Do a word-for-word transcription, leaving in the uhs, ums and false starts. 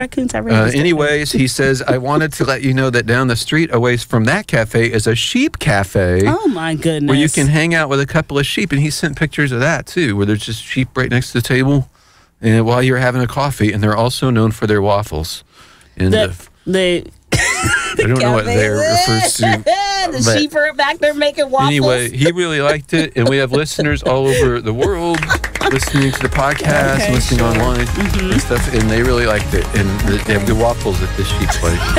raccoons have rabies. Uh, anyways, he says, I wanted to let you know that down the street away from that cafe is a sheep cafe. Oh, my goodness. Where you can hang out with a couple of sheep. And he sent pictures of that, too, where there's just sheep right next to the table and while you're having a coffee. And they're also known for their waffles. And the, the, I don't know what there refers to. The sheep are back there making waffles. Anyway, he really liked it. And we have listeners all over the world listening to the podcast, okay, listening sure. online mm-hmm. and stuff. And they really liked it. And they have good waffles at this sheep place.